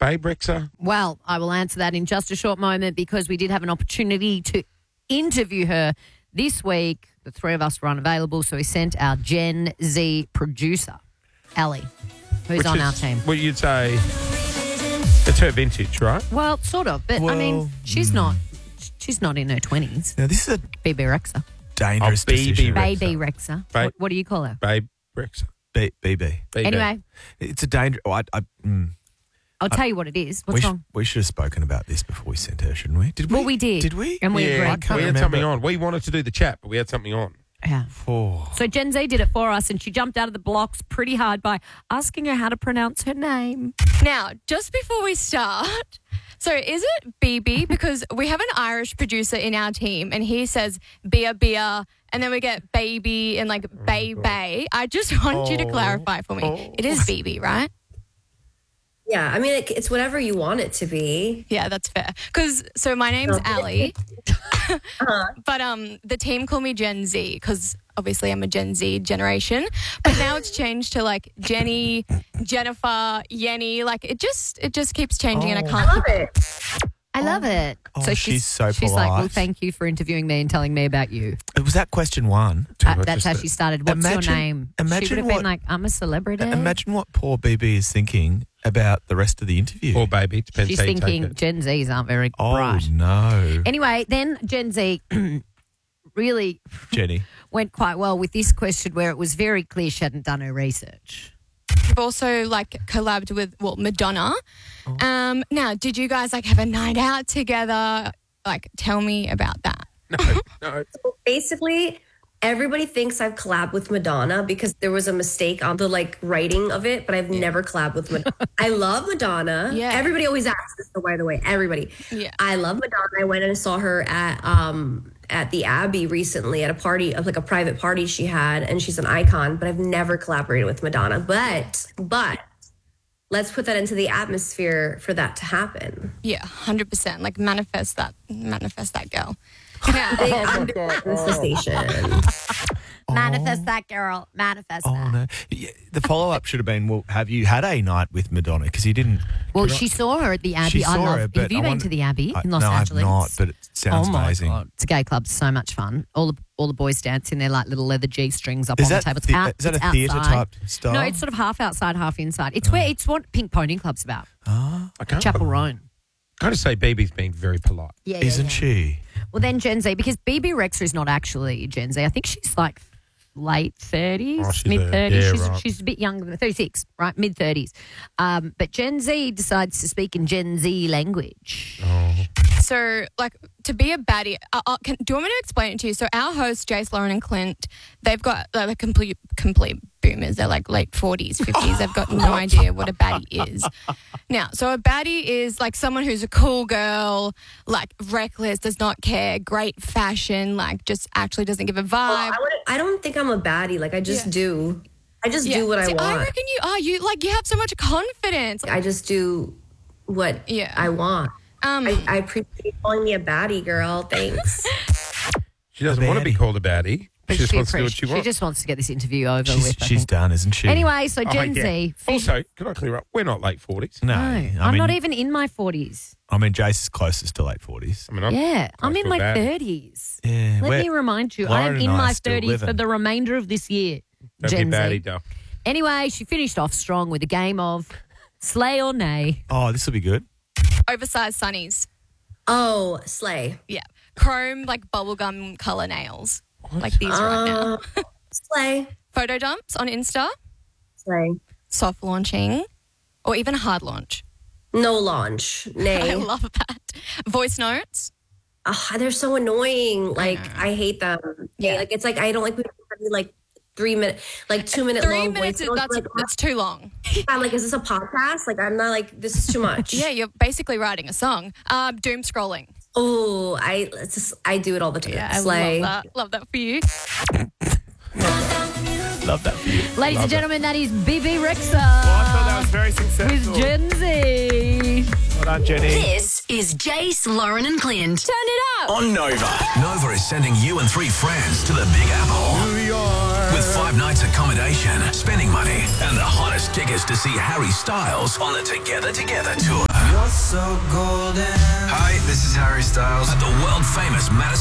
Babe Rexha? Well, I will answer that in just a short moment because we did have an opportunity to interview her this week. The three of us were unavailable, so we sent our Gen Z producer, Ellie, who's on our team. Well, you'd say it's her vintage, right? Well, sort of, but I mean, she's not in her 20s. Now, this is a BB Rexha. dangerous BB decision. Rexha. Baby Rexha. Babe. What do you call her? Babe Rexha. BB. BB. Anyway, It's a danger. I'll tell you what it is. What's wrong? We should have spoken about this before we sent her, shouldn't we? Did we? Well, we did. Did we? And we Yeah, agreed. I can't we had remember. something on. We wanted to do the chat, but we had something on. Yeah. Oh. So Gen Z did it for us, and she jumped out of the blocks pretty hard by asking her how to pronounce her name. Now, just before we start, so is it BB? Because we have an Irish producer in our team and he says beer, and then we get baby and like bay. I just want you to clarify for me. It is BB, right? Yeah, I mean, it's whatever you want it to be. Yeah, that's fair. So my name's Ali, but the team call me Gen Z because obviously I'm a Gen Z generation. But now it's changed to like Jenny, Jennifer, Yenny. Like it just keeps changing, and I can't. I love it. I love it. Oh, so she's so She's like, well, polite. thank you for interviewing me and telling me about you. Was that question one? That's how she started. What's your name? She imagine would have been like, I'm a celebrity. Imagine what poor BB is thinking about the rest of the interview. Or baby, depends She's how you take thinking it. Gen Zs aren't very Oh, bright. no. Anyway, then Gen Z really Jenny. went quite well with this question where it was very clear she hadn't done her research. We've also like collabed with Madonna. Now, did you guys like have a night out together? Like, tell me about that. No. Basically, everybody thinks I've collabed with Madonna because there was a mistake on the like writing of it, but I've never collabed with Madonna. I love Madonna. Yeah. Everybody always asks this, so by the way, everybody. Yeah. I love Madonna. I went and saw her at the Abbey recently at a party, like a private party she had, and she's an icon, but I've never collaborated with Madonna. But let's put that into the atmosphere for that to happen. Yeah, 100%. Like manifest that girl. Yeah. Big manifestation. Manifest that, girl. Manifest Oh, that. no. Yeah, the follow-up should have been, well, have you had a night with Madonna? Because you didn't. Well, she saw her at the Abbey. She saw her, Have but you I been wonder- to the Abbey in Los no, Angeles? I've not, but it sounds oh my amazing. God. It's a gay club. So much fun. All the boys dance in their like little leather G-strings up Is on that the tables. is that It's a theatre outside. type style? No, it's sort of half outside, half inside. It's what Pink Pony Club's about. I can't. Chapel Roan. Got to say, BB's been very polite. Yeah, Isn't she? Well, then Gen Z, because BB Rexha is not actually Gen Z. I think she's like late 30s, Oh, she's mid 30s. yeah, right. She's a bit younger than 36, right? Mid 30s. But Gen Z decides to speak in Gen Z language. So, like, to be a baddie, do you want me to explain it to you? So, our hosts, Jace, Lauren, and Clint, they've got like complete boomers. They're like late 40s, 50s. They've got no idea what a baddie is. Now, so a baddie is like someone who's a cool girl, like reckless, does not care, great fashion, like just actually doesn't give a vibe. I don't think I'm a baddie. Like I just do. I just do what I See, want. I reckon you are. You have so much confidence. I just do what I want. I appreciate you calling me a baddie, girl. Thanks. She doesn't want to be called a baddie. She just wants to do what she wants. She just wants to get this interview over with. I She's think. done, isn't she? Anyway, so Gen yeah. Z. Also, can I clear up? We're not late 40s. No. I'm not even in my 40s. I mean, Jace is closest to late 40s. I mean, Yeah, I'm close in to a my baddie. 30s. Yeah. Let me remind you, I am Lauren in and I my are still 30s for living. the remainder of this year. Don't be a Gen Z. baddie, Duff. Anyway, she finished off strong with a game of slay or nay. Oh, this will be good. Oversized sunnies. Oh, slay. Yeah. Chrome, like bubblegum color nails. Like these right now. Slay. Photo dumps on Insta. Slay. Soft launching. Or even hard launch. No launch. I Nay. love that. Voice notes. They're so annoying. Like I hate them. Yeah. Like it's like I don't like when people have like 3 minute, like 2 minute 3 long minutes, voice notes. that's too long. I'm like, is this a podcast? Like I'm not like this is too much. Yeah, you're basically writing a song. Doom scrolling. Oh, I do it all the time. Yeah, Slay. I love that. Love that for you. Love that for you. Ladies and gentlemen, that is BB Rexha I thought that was very with successful. Gen Z. Well done, Jenny. This is Jace, Lauren and Clint. Turn it up. On Nova. Nova is sending you and 3 friends to the Big Apple. New York. With 5 nights accommodation, spending money, and the hottest tickets to see Harry Styles on the Together Together tour. Hi, this is Harry Styles at the world famous Madison